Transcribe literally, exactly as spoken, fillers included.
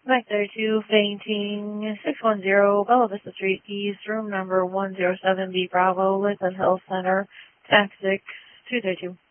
Mike thirty-two, fainting, six one zero, Bella Vista Street East, room number one zero seven B Bravo, Lakeland Health Center, tax six two thirty-two.